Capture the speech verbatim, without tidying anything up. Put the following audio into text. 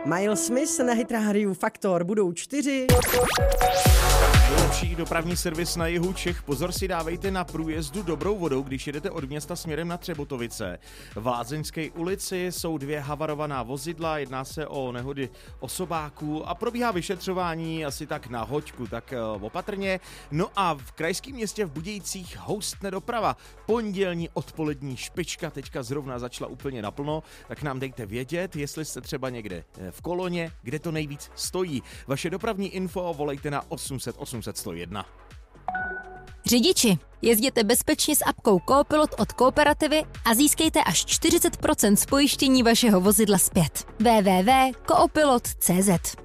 Miles Smith na Hit rádiu Faktor budou čtyři. Nejlepší dopravní servis na jihu Čech. Pozor si dávejte na průjezdu Dobrou vodou, když jedete od města směrem na Třebotovice. V Lázeňské ulici jsou dvě havarovaná vozidla, jedná se o nehody osobáků a probíhá vyšetřování asi tak na hoďku, tak opatrně. No a v krajském městě v Budějcích houstne doprava. Pondělní odpolední špička teďka zrovna začala úplně naplno, tak nám dejte vědět, jestli jste třeba někde v koloně, kde to nejvíc stojí. Vaše dopravní info volejte na osm set osm set sto jedna. Řidiči, jezděte bezpečně s apkou Coopilot od Kooperativy a získejte až čtyřicet procent z pojištění vašeho vozidla zpět. w w w tečka coopilot tečka c z